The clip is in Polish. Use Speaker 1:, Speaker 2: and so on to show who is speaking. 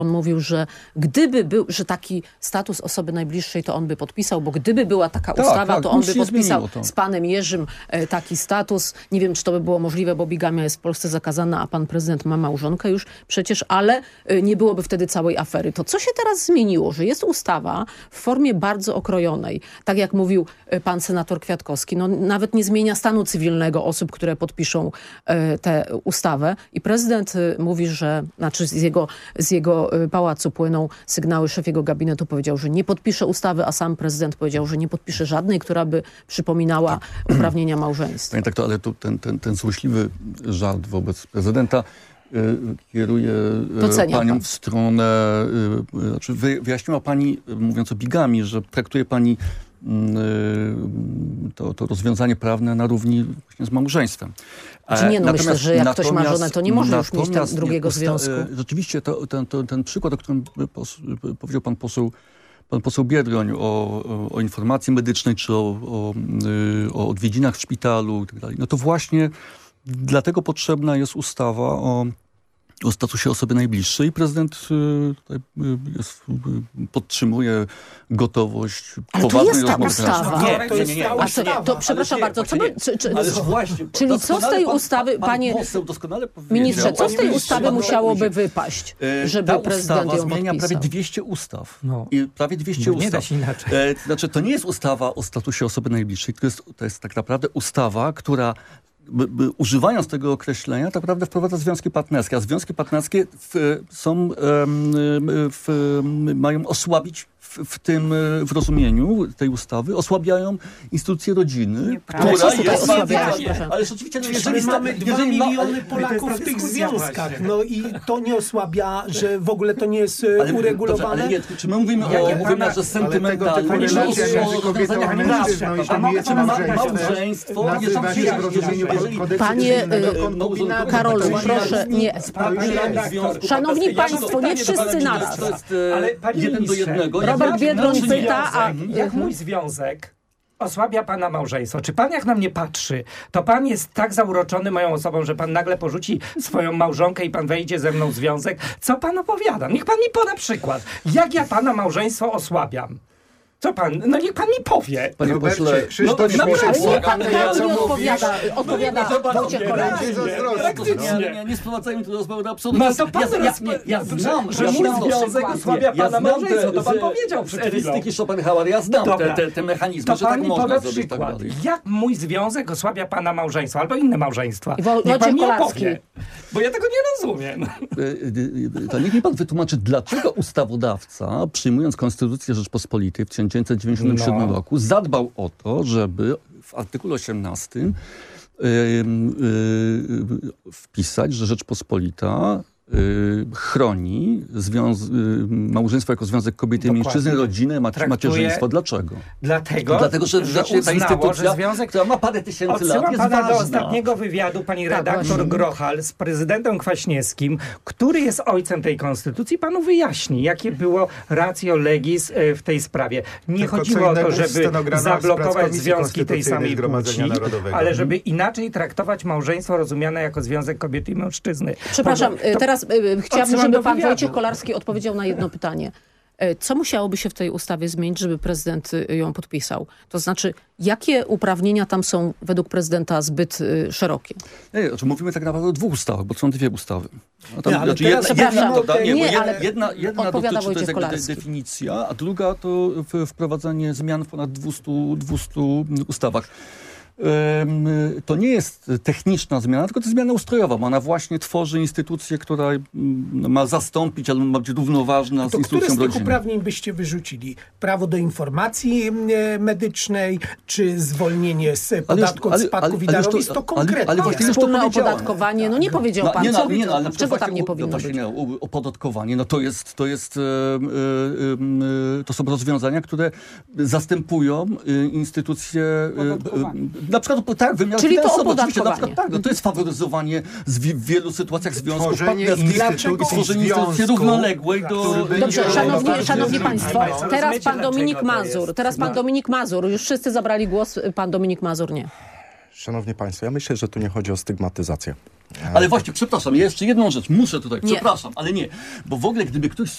Speaker 1: On mówił, że gdyby był, że taki status osoby najbliższej, to on by podpisał, bo gdyby była taka ustawa, to on by podpisał z panem Jerzym taki status. Nie wiem, czy to by było możliwe, bo bigamia jest w Polsce zakazana, a pan prezydent ma małżonkę już przecież, ale nie byłoby wtedy całej afery. To co się teraz zmieniło, że jest ustawa w formie bardzo okrojonej, tak jak mówił pan senator Kwiatkowski, no nawet nie zmienia stanu cywilnego osób, które podpiszą tę ustawę i prezydent mówi, że, znaczy z jego pałacu płyną sygnały, szef jego gabinetu powiedział, że nie podpisze ustawy, a sam prezydent powiedział, że nie podpisze żadnej, która by przypominała uprawnienia małżeństwa.
Speaker 2: Panie tak, ale tu ten złośliwy żart wobec prezydenta kieruje panią w stronę, znaczy wyjaśniła pani, mówiąc o bigamii, że traktuje pani to rozwiązanie prawne na równi właśnie z małżeństwem.
Speaker 1: Czy nie, no myślę, że jak ktoś ma żonę, to nie może już mieć drugiego związku.
Speaker 2: Rzeczywiście ten przykład, o którym powiedział pan poseł Biedroń o informacji medycznej, czy o odwiedzinach w szpitalu i tak dalej, no to właśnie dlatego potrzebna jest ustawa o statusie osoby najbliższej. Prezydent tutaj podtrzymuje gotowość poważnej rozmowy.
Speaker 1: Ustawa.
Speaker 3: Nie, to jest ta ustawa.
Speaker 1: To przepraszam bardzo.
Speaker 2: Właśnie,
Speaker 1: czyli co z tej ustawy, panie ministrze, co z tej ustawy musiałoby wypaść, żeby prezydent ją podpisał?
Speaker 2: Zmienia prawie 200 ustaw. I prawie 200 ustaw.
Speaker 3: Nie da się inaczej.
Speaker 2: Znaczy, to nie jest ustawa o statusie osoby najbliższej, to jest tak naprawdę ustawa, która używając tego określenia, tak naprawdę wprowadza związki partnerskie, a związki partnerskie mają osłabić w rozumieniu tej ustawy, osłabiają instytucję rodziny, która jest...
Speaker 3: Ale rzeczywiście, jeżeli mamy 2 miliony Polaków w tych związkach, no i to nie osłabia, że w ogóle to nie jest uregulowane?
Speaker 2: Ale nie, czy my mówimy o wymiarze sentymentalnym, o rozwiązaniach małżeństwo,
Speaker 1: Panie Karolu, proszę, nie. Szanowni Państwo, nie wszyscy naraz.
Speaker 3: Ale
Speaker 2: jeden do jednego.
Speaker 1: Robert Biedroń pyta, a...
Speaker 4: Jak mój związek osłabia pana małżeństwo? Czy pan jak na mnie patrzy, to pan jest tak zauroczony moją osobą, że pan nagle porzuci swoją małżonkę i pan wejdzie ze mną w związek? Co pan opowiada? Niech pan mi poda przykład. Jak ja pana małżeństwo osłabiam? Co pan? No niech pan mi powie.
Speaker 2: Panie pośle,
Speaker 1: pan chętnie odpowiada Wojciech Kolarski.
Speaker 2: nie sprowadzajmy tu rozmowy do absurdu.
Speaker 4: No to pan ja znam, że mój związek osłabia pana małżeństwo. To pan powiedział przed chwilą.
Speaker 2: Schopenhauer, ja znam te mechanizmy, że tak można zrobić.
Speaker 4: Jak mój związek osłabia pana małżeństwo albo inne małżeństwa?
Speaker 1: Niech pan mi
Speaker 4: opowie, bo ja tego nie rozumiem.
Speaker 2: To niech mi pan wytłumaczy, dlaczego ustawodawca, przyjmując Konstytucję Rzeczpospolitej w 1997 roku, zadbał o to, żeby w artykule 18 wpisać, że Rzeczpospolita chroni małżeństwo jako związek kobiety i mężczyzny, rodzinę, macierzyństwo. Dlaczego?
Speaker 4: Dlatego, że
Speaker 2: ta instytucja, która ma parę tysięcy lat, jest
Speaker 4: pana
Speaker 2: ważna.
Speaker 4: Do ostatniego wywiadu pani redaktor Grochal z prezydentem Kwaśniewskim, który jest ojcem tej konstytucji, panu wyjaśni, jakie było ratio legis w tej sprawie. Nie chodziło o to, żeby zablokować związki tej samej płci, ale żeby inaczej traktować małżeństwo rozumiane jako związek kobiety i mężczyzny.
Speaker 1: Przepraszam, teraz chciałabym, żeby pan Wojciech Kolarski odpowiedział na jedno pytanie. Co musiałoby się w tej ustawie zmienić, żeby prezydent ją podpisał? To znaczy, jakie uprawnienia tam są według prezydenta zbyt szerokie?
Speaker 2: Nie, znaczy mówimy tak naprawdę o 2 ustawach, bo są 2 ustawy.
Speaker 1: No tam,
Speaker 2: znaczy jedna dotyczy to jest definicja, a druga to wprowadzanie zmian w ponad 200 ustawach. To nie jest techniczna zmiana, tylko to jest zmiana ustrojowa. Ona właśnie tworzy instytucję, która ma zastąpić, albo ma być równoważna z instytucją rodziny.
Speaker 3: Które z tych uprawnień byście wyrzucili? Prawo do informacji medycznej, czy zwolnienie z podatku od spadków i darowizn? To konkretnie.
Speaker 1: Wspólne opodatkowanie, no nie powiedział pan. Czego tam nie powinno być?
Speaker 2: Opodatkowanie, no to są rozwiązania, które zastępują instytucje... Na przykład wymiar
Speaker 1: czyli
Speaker 2: finansowy.
Speaker 1: to opodatkowanie.
Speaker 2: Na przykład, to jest faworyzowanie w wielu sytuacjach związków partnerskich i stworzenie instytucji równoległej do...
Speaker 1: Dobrze, szanowni państwo, teraz pan Dominik Mazur, już wszyscy zabrali głos, pan Dominik Mazur nie.
Speaker 5: Szanowni Państwo, ja myślę, że tu nie chodzi o stygmatyzację.
Speaker 2: Ale właśnie, przepraszam, ja jeszcze jedną rzecz muszę tutaj, przepraszam, ale nie, bo w ogóle gdyby ktoś